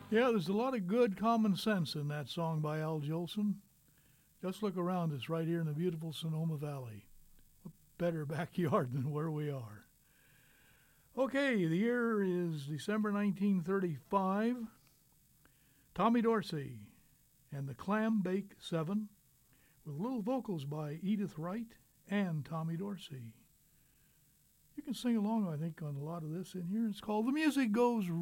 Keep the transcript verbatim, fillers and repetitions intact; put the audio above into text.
Yeah, there's a lot of good common sense in that song by Al Jolson. Just look around us right here in the beautiful Sonoma Valley. What better backyard than where we are? Okay, the year is December nineteen thirty-five. Tommy Dorsey and the Clam Bake Seven with little vocals by Edith Wright and Tommy Dorsey. You can sing along, I think, on a lot of this in here. It's called The Music Goes